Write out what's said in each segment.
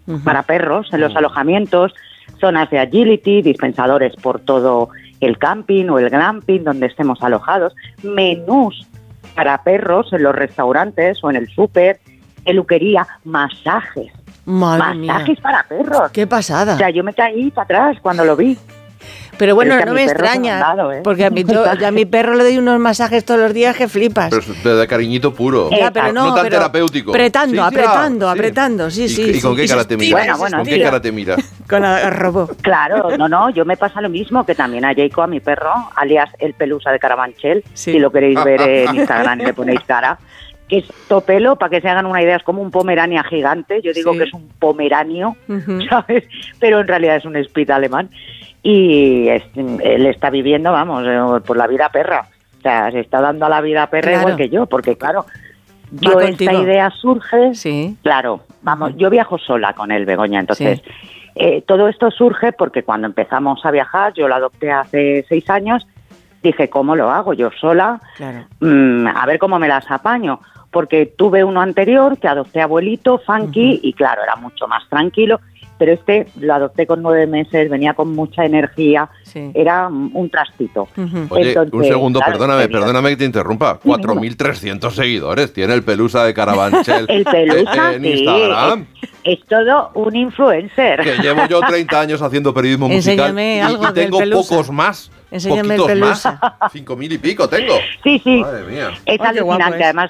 para perros en los alojamientos, zonas de agility, dispensadores por todo el camping o el glamping donde estemos alojados, menús para perros en los restaurantes o en el súper, peluquería, masajes. Masajes para perros. ¡Qué pasada! O sea, yo me caí para atrás cuando lo vi. Pero bueno, no me extraña, porque a mi perro le doy unos masajes todos los días que flipas. Pero de cariñito puro. Pero no tan terapéutico. Apretando, sí. ¿Y con qué cara te mira? ¿Con qué cara te mira? Con el robot. Claro, yo me pasa lo mismo, que también a Jacob, a mi perro, alias el Pelusa de Carabanchel, si lo queréis ver en Instagram y le ponéis cara, que es topelo, para que se hagan una idea, es como un pomerania gigante, yo digo que es un pomeranio, ¿sabes? Pero en realidad es un spitz alemán. Y él está viviendo, por la vida perra. O sea, se está dando a la vida perra igual que yo, porque claro, esta idea surge, claro, yo viajo sola con él, Begoña, entonces todo esto surge porque cuando empezamos a viajar, yo lo adopté hace 6 años, dije, ¿cómo lo hago yo sola? Claro. A ver cómo me las apaño, porque tuve uno anterior que adopté abuelito, Funky, y claro, era mucho más tranquilo. Pero lo adopté con 9 meses, venía con mucha energía, era un trastito. Oye, entonces, un segundo, perdóname que te interrumpa. 4.300 seguidores tiene el Pelusa de Carabanchel el Pelusa, en Instagram. Es todo un influencer. Que llevo yo 30 años haciendo periodismo musical y tengo pocos más. Enséñame el Pelusa. 5.000 y pico tengo. Sí. Madre mía. Es alucinante, además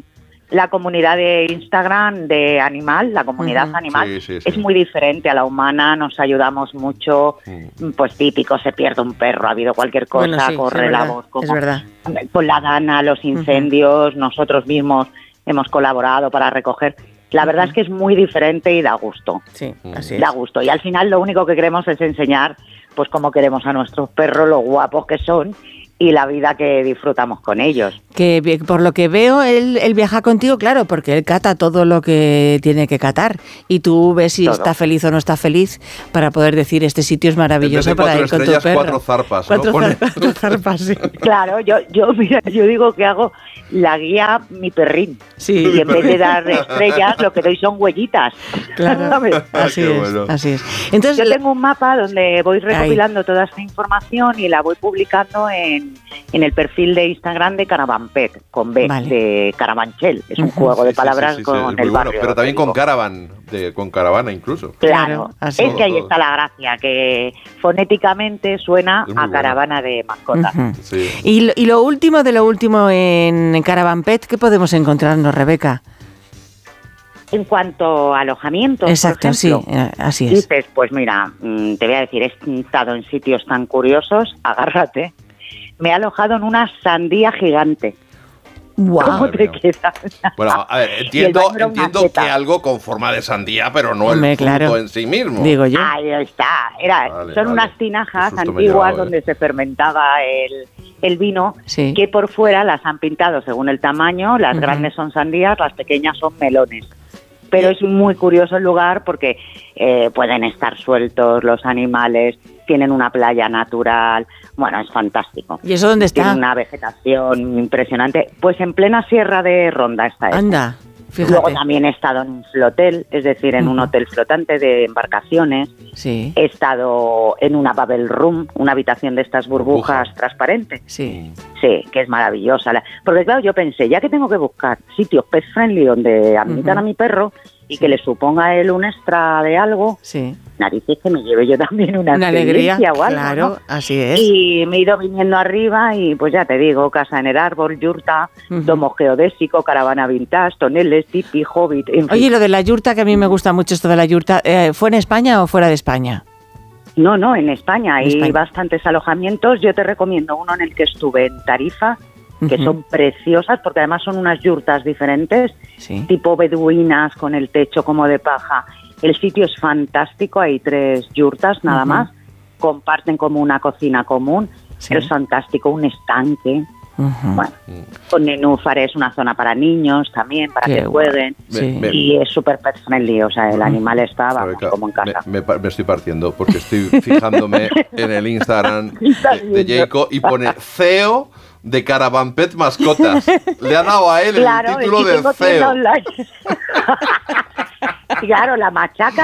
la comunidad de Instagram de animal, la comunidad animal, es muy diferente a la humana, nos ayudamos mucho, pues típico, se pierde un perro, ha habido cualquier cosa, corre la voz, como con la Dana, los incendios, nosotros mismos hemos colaborado para recoger. La verdad es que es muy diferente y da gusto. Sí, así es. Da gusto. Y al final lo único que queremos es enseñar pues cómo queremos a nuestros perros, lo guapos que son, y la vida que disfrutamos con ellos. Que por lo que veo, él viaja contigo, claro, porque él cata todo lo que tiene que catar. Y tú ves si está feliz o no está feliz para poder decir, este sitio es maravilloso para ir con tu perro. 4 zarpas, ¿no? 4 zarpas, sí. Claro, yo digo que hago la guía mi perrín. Sí. Y en vez de dar estrellas, lo que doy son huellitas. Claro, así es. Entonces, yo tengo un mapa donde voy recopilando toda esta información y la voy publicando en el perfil de Instagram de Caravan Pet, con B, de Carabanchel. Es un juego de palabras con el barrio. Pero también con caravan, con caravana incluso. Claro, es que ahí está la gracia, que fonéticamente suena a caravana de mascotas. Y lo último de lo último en Caravan Pet, ¿qué podemos encontrarnos, Rebeca? En cuanto a alojamientos, exacto, por ejemplo, así es. Dices, pues mira, te voy a decir, he estado en sitios tan curiosos, agárrate. Me he alojado en una sandía gigante. Wow. ¿Cómo te queda? Bueno, a ver, entiendo que algo con forma de sandía, pero no el fruto en sí mismo. Digo yo. Ahí está. Son unas tinajas antiguas donde se fermentaba el vino, que por fuera las han pintado según el tamaño. Las grandes son sandías, las pequeñas son melones. Pero es muy curioso el lugar porque pueden estar sueltos los animales, tienen una playa natural, bueno, es fantástico. ¿Y eso dónde está? Tiene una vegetación impresionante. Pues en plena Sierra de Ronda está esto. Anda, fíjate. Luego también he estado en un flotel, es decir, en un hotel flotante de embarcaciones. Sí. He estado en una bubble room, una habitación de estas burbujas transparentes. Sí. Sí, que es maravillosa. Porque claro, yo pensé, ya que tengo que buscar sitios pet friendly donde admitan a mi perro y que le suponga a él un extra de algo, narices que me lleve yo también una alegría o algo, claro, ¿no? Así es. Y me he ido viniendo arriba y pues ya te digo, casa en el árbol, yurta, domo geodésico, caravana vintage, toneles, tipi, hobbit, en fin. Oye, lo de la yurta, que a mí me gusta mucho esto de la yurta, ¿fue en España o fuera de España? No, en España hay bastantes alojamientos. Yo te recomiendo uno en el que estuve en Tarifa, que son preciosas, porque además son unas yurtas diferentes, tipo beduinas, con el techo como de paja. El sitio es fantástico, hay 3 yurtas nada más, comparten como una cocina común, es fantástico, un estanque. Bueno, con nenúfares, una zona para niños también, para que jueguen. Y es súper pet friendly, o sea, el animal está como en casa. Me estoy partiendo porque estoy fijándome en el Instagram de Jacob y pone CEO de Caravan Pet Mascotas. Le ha dado a él el título de CEO. Claro, la machaca